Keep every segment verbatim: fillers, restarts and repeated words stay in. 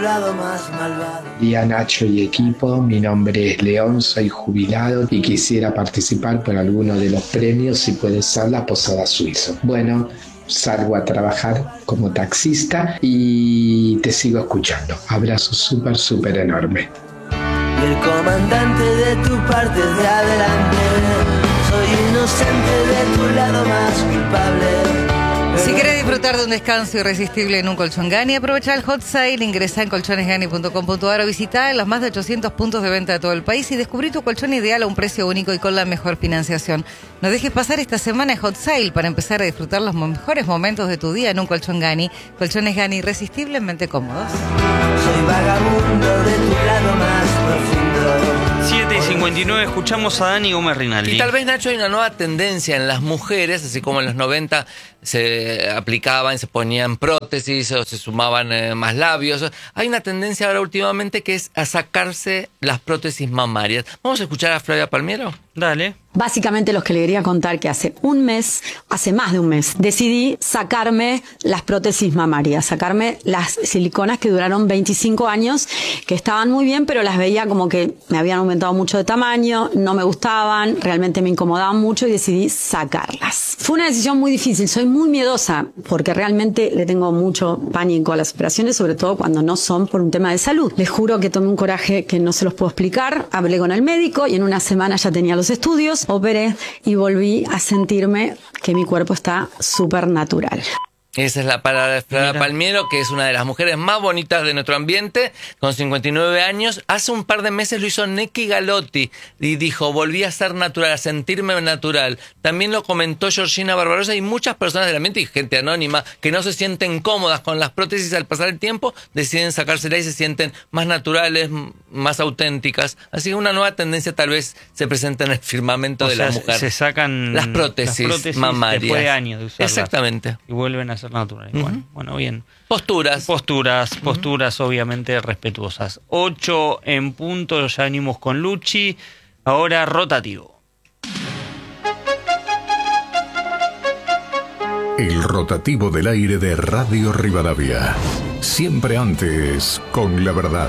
lado más malvado. Día Nacho y equipo, mi nombre es León, soy jubilado y quisiera participar por alguno de los premios, si puede ser la Posada Suizo. Bueno, salgo a trabajar como taxista y te sigo escuchando. Abrazo súper, súper enorme. Y el comandante de tu parte de adelante, soy inocente de tu lado más culpable. Si querés disfrutar de un descanso irresistible en un colchón Gani, aprovecha el hot sale, ingresá en colchones gani punto com punto a r o visitá los más de ochocientos puntos de venta de todo el país y descubrí tu colchón ideal a un precio único y con la mejor financiación. No dejes pasar esta semana de hot sale para empezar a disfrutar los mejores momentos de tu día en un colchón Gani. Colchones Gani irresistiblemente cómodos. Soy vagabundo de tu lado más profundo. siete y cincuenta y nueve, escuchamos a Dani Gómez Rinaldi. Y tal vez, Nacho, hay una nueva tendencia en las mujeres, así como en los noventa se aplicaban, se ponían prótesis o se sumaban eh, más labios. Hay una tendencia ahora últimamente que es a sacarse las prótesis mamarias. Vamos a escuchar a Flavia Palmiero. Dale. Básicamente los que le quería contar que hace un mes, hace más de un mes, decidí sacarme las prótesis mamarias, sacarme las siliconas que duraron veinticinco años, que estaban muy bien, pero las veía como que me habían aumentado mucho de tamaño, no me gustaban, realmente me incomodaban mucho y decidí sacarlas. Fue una decisión muy difícil, soy muy miedosa porque realmente le tengo mucho pánico a las operaciones, sobre todo cuando no son por un tema de salud. Les juro que tomé un coraje que no se los puedo explicar, hablé con el médico y en una semana ya tenía los estudios, operé y volví a sentirme que mi cuerpo está súper natural. Esa es la palabra de Flavia Palmiero, que es una de las mujeres más bonitas de nuestro ambiente, con cincuenta y nueve años. Hace un par de meses lo hizo Neki Galotti y dijo, volví a ser natural, a sentirme natural. También lo comentó Georgina Barbarosa y muchas personas del ambiente y gente anónima que no se sienten cómodas con las prótesis al pasar el tiempo, deciden sacárselas y se sienten más naturales, más auténticas. Así que una nueva tendencia tal vez se presenta en el firmamento o de sea, la mujer. Se sacan las prótesis, las prótesis mamarias. Después de años de usarlas. Exactamente. Y vuelven a ser naturales. Uh-huh. Bueno, bueno, bien. Posturas. Posturas, posturas uh-huh. obviamente respetuosas. Ocho en punto, ya venimos con Luchi. Ahora rotativo. El rotativo del aire de Radio Rivadavia. Siempre antes, con la verdad.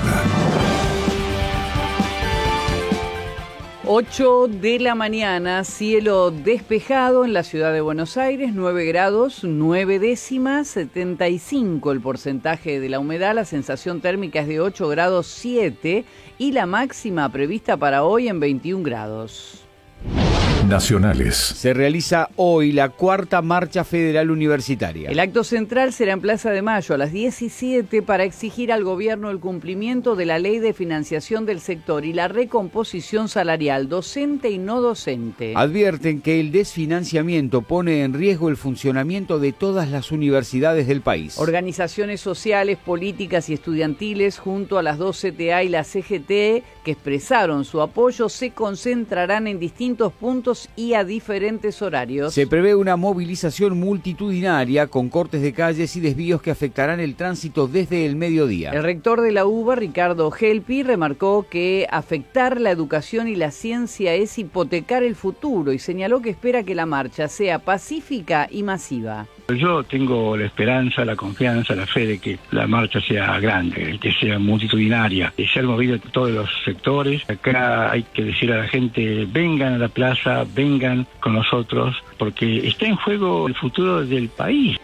ocho de la mañana, cielo despejado en la ciudad de Buenos Aires, nueve grados, nueve décimas, setenta y cinco el porcentaje de la humedad, la sensación térmica es de ocho grados siete y la máxima prevista para hoy en veintiún grados. Nacionales. Se realiza hoy la cuarta marcha federal universitaria. El acto central será en Plaza de Mayo a las diecisiete para exigir al gobierno el cumplimiento de la ley de financiación del sector y la recomposición salarial docente y no docente. Advierten que el desfinanciamiento pone en riesgo el funcionamiento de todas las universidades del país. Organizaciones sociales, políticas y estudiantiles junto a las dos C T A y la C G T que expresaron su apoyo se concentrarán en distintos puntos y a diferentes horarios. Se prevé una movilización multitudinaria con cortes de calles y desvíos que afectarán el tránsito desde el mediodía. El rector de la UBA, Ricardo Gelpi, remarcó que afectar la educación y la ciencia es hipotecar el futuro y señaló que espera que la marcha sea pacífica y masiva. Yo tengo la esperanza, la confianza, la fe de que la marcha sea grande, que sea multitudinaria, que sea movido de todos los sectores. Acá hay que decir a la gente, vengan a la plaza, vengan con nosotros, porque está en juego el futuro del país.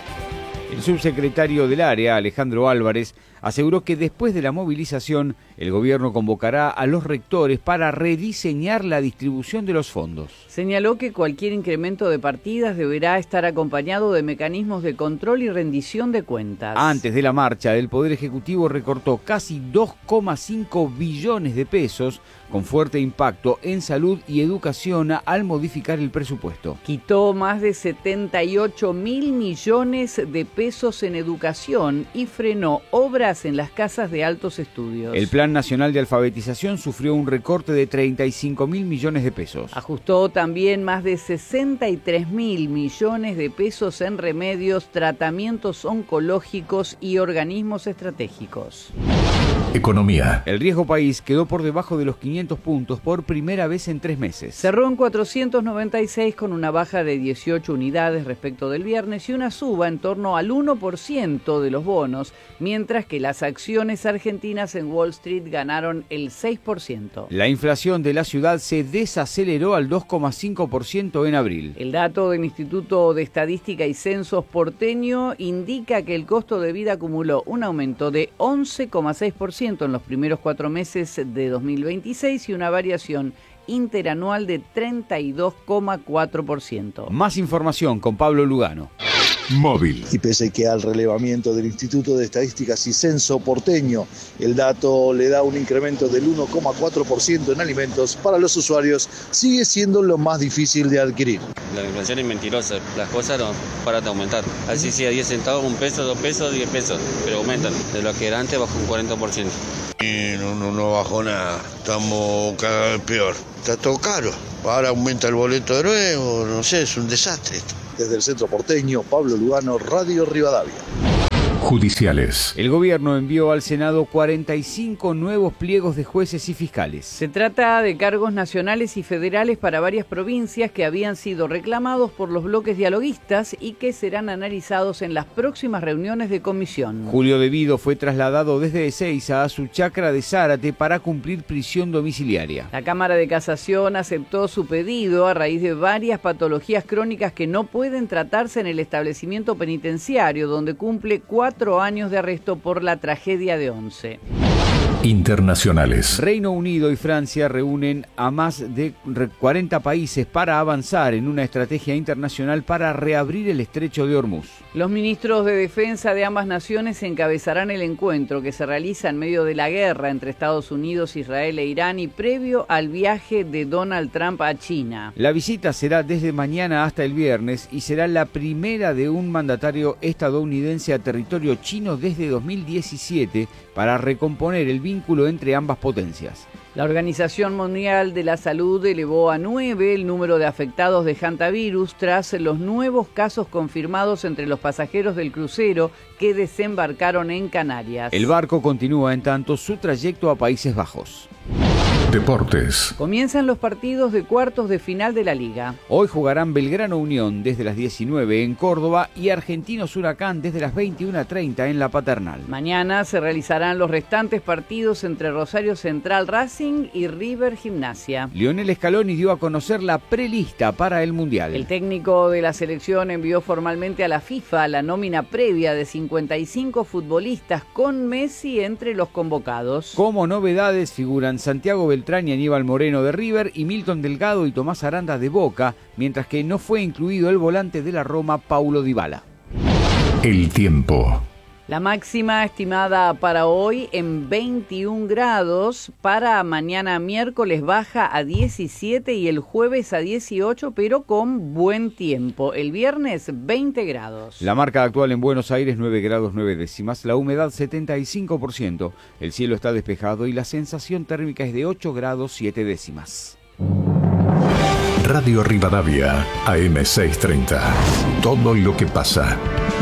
El subsecretario del área, Alejandro Álvarez, aseguró que después de la movilización, el gobierno convocará a los rectores para rediseñar la distribución de los fondos. Señaló que cualquier incremento de partidas deberá estar acompañado de mecanismos de control y rendición de cuentas. Antes de la marcha, el Poder Ejecutivo recortó casi dos coma cinco billones de pesos, con fuerte impacto en salud y educación al modificar el presupuesto. Quitó más de setenta y ocho mil millones de pesos en educación y frenó obras en las casas de altos estudios. El Plan Nacional de Alfabetización sufrió un recorte de treinta y cinco mil millones de pesos. Ajustó también más de sesenta y tres mil millones de pesos en remedios, tratamientos oncológicos y organismos estratégicos. Economía. El riesgo país quedó por debajo de los quinientos puntos por primera vez en tres meses. Cerró en cuatrocientos noventa y seis con una baja de dieciocho unidades respecto del viernes y una suba en torno al uno por ciento de los bonos, mientras que Las acciones argentinas en Wall Street ganaron el seis por ciento. La inflación de la ciudad se desaceleró al dos coma cinco por ciento en abril. El dato del Instituto de Estadística y Censos porteño indica que el costo de vida acumuló un aumento de once coma seis por ciento en los primeros cuatro meses de dos mil veintiséis y una variación interanual de treinta y dos coma cuatro por ciento. Más información con Pablo Lugano. Móvil. Y pese que al relevamiento del Instituto de Estadísticas y Censo porteño, el dato le da un incremento del uno coma cuatro por ciento en alimentos, para los usuarios sigue siendo lo más difícil de adquirir. La inflación es mentirosa, las cosas no paran de aumentar. Así sea diez centavos, un peso, dos pesos, diez pesos, pero aumentan. De lo que era antes bajó un cuarenta por ciento. Y no, no, no bajó nada, estamos cada vez peor. Está todo caro, ahora aumenta el boleto de nuevo, no sé, es un desastre esto. Desde el centro porteño, Pablo Lugano, Radio Rivadavia. Judiciales. El gobierno envió al Senado cuarenta y cinco nuevos pliegos de jueces y fiscales. Se trata de cargos nacionales y federales para varias provincias que habían sido reclamados por los bloques dialoguistas y que serán analizados en las próximas reuniones de comisión. Julio De Vido fue trasladado desde Ezeiza a su chacra de Zárate para cumplir prisión domiciliaria. La Cámara de Casación aceptó su pedido a raíz de varias patologías crónicas que no pueden tratarse en el establecimiento penitenciario, donde cumple cuatro años de arresto por la tragedia de Once. Internacionales. Reino Unido y Francia reúnen a más de cuarenta países para avanzar en una estrategia internacional para reabrir el estrecho de Hormuz. Los ministros de defensa de ambas naciones encabezarán el encuentro que se realiza en medio de la guerra entre Estados Unidos, Israel e Irán y previo al viaje de Donald Trump a China. La visita será desde mañana hasta el viernes y será la primera de un mandatario estadounidense a territorio chino desde dos mil diecisiete para recomponer el vínculo entre ambas potencias. La Organización Mundial de la Salud elevó a nueve el número de afectados de hantavirus tras los nuevos casos confirmados entre los pasajeros del crucero que desembarcaron en Canarias. El barco continúa en tanto su trayecto a Países Bajos. Deportes. Comienzan los partidos de cuartos de final de la Liga. Hoy jugarán Belgrano Unión desde las diecinueve en Córdoba y Argentinos Huracán desde las veintiuna treinta en La Paternal. Mañana se realizarán los restantes partidos entre Rosario Central Racing y River Gimnasia. Lionel Scaloni dio a conocer la prelista para el Mundial. El técnico de la selección envió formalmente a la FIFA la nómina previa de cincuenta y cinco futbolistas con Messi entre los convocados. Como novedades figuran Santiago Beltrán y Aníbal Moreno de River y Milton Delgado y Tomás Aranda de Boca, mientras que no fue incluido el volante de la Roma, Paulo Dybala. El tiempo. La máxima estimada para hoy en veintiún grados, para mañana miércoles baja a diecisiete y el jueves a dieciocho, pero con buen tiempo. El viernes veinte grados. La marca actual en Buenos Aires nueve grados nueve décimas, la humedad setenta y cinco por ciento, el cielo está despejado y la sensación térmica es de ocho grados siete décimas. Radio Rivadavia, A M seiscientos treinta. Todo lo que pasa.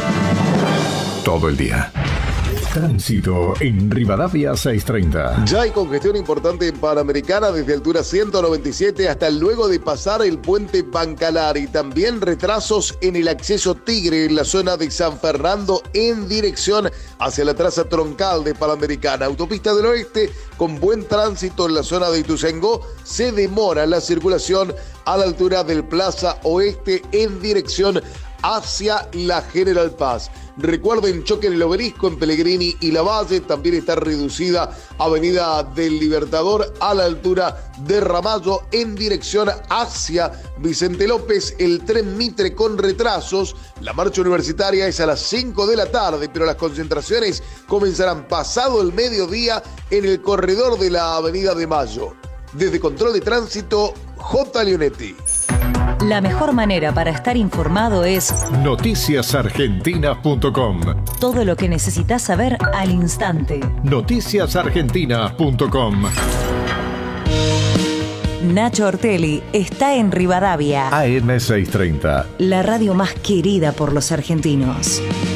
Todo el día. Tránsito en Rivadavia seiscientos treinta. Ya hay congestión importante en Panamericana desde altura ciento noventa y siete hasta luego de pasar el puente Bancalar y también retrasos en el acceso Tigre en la zona de San Fernando en dirección hacia la traza troncal de Panamericana. Autopista del Oeste con buen tránsito en la zona de Ituzaingó. Se demora la circulación a la altura del Plaza Oeste en dirección hacia la General Paz. Recuerden, choque en el Obelisco, en Pellegrini y Lavalle. También está reducida Avenida del Libertador a la altura de Ramallo en dirección hacia Vicente López. El tren Mitre con retrasos. La marcha universitaria es a las cinco de la tarde, pero las concentraciones comenzarán pasado el mediodía en el corredor de la Avenida de Mayo. Desde Control de Tránsito, J. Leonetti. La mejor manera para estar informado es noticias argentinas punto com. Todo lo que necesitas saber al instante. noticias argentinas punto com. Nacho Ortelli está en Rivadavia. A M seiscientos treinta. La radio más querida por los argentinos.